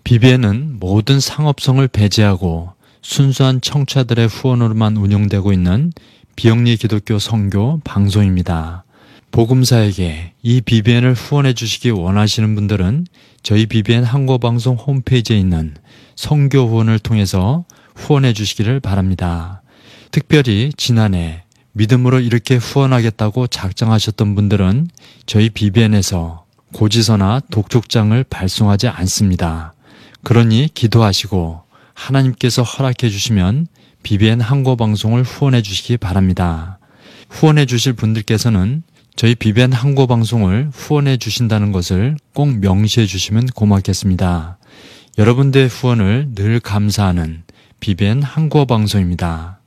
BBN은 모든 상업성을 배제하고 순수한 청취자들의 후원으로만 운영되고 있는 비영리 기독교 선교 방송입니다. 복음사에게 이 BBN을 후원해 주시기 원하시는 분들은 저희 BBN 한국어방송 홈페이지에 있는 선교 후원을 통해서 후원해 주시기를 바랍니다. 특별히 지난해 믿음으로 이렇게 후원하겠다고 작정하셨던 분들은 저희 BBN에서 고지서나 독촉장을 발송하지 않습니다. 그러니 기도하시고 하나님께서 허락해 주시면 BBN 한국어방송을 후원해 주시기 바랍니다. 후원해 주실 분들께서는 저희 BBN 한국어방송을 후원해 주신다는 것을 꼭 명시해 주시면 고맙겠습니다. 여러분들의 후원을 늘 감사하는 BBN 한국어방송입니다.